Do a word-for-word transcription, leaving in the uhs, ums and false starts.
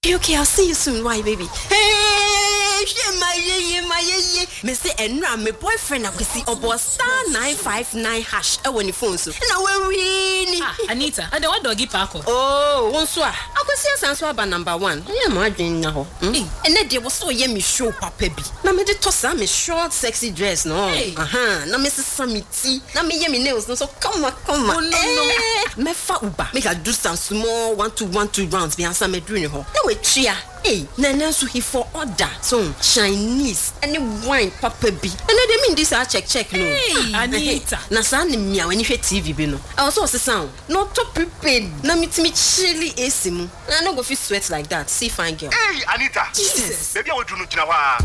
Okay, I'll see you soon. Why, baby? Hey, she my ye my ye. Me say enra me boyfriend akwesi obo star nine five nine hash e woni phone so. Na we win. Ah, Anita, I don't doggy parko. Oh, won so a. Akwesi asanso aba number one. Yeah, ma adwen na ho. Ene de wo so ye me show papa bi. Na me de to sa me short sexy dress no. Aha, na me sesa me ti. Na me ye me nails no so come on, come on. Oh, no, no. Me fa uba. Make I do some small one two one two rounds. Be answer me do ni ho. Na we tria. Hey, nana so he for order. So Chinese any wine papa bi. And they mean this I check check no. Hey, Anita. Na sa ni mia when you hear T V bi no. I also say sound. No to prepared. Na me me chilly A C mu. Na no go fit sweat like that. See fine girl. Hey, Anita. Jesus. Baby I will do no jina wa.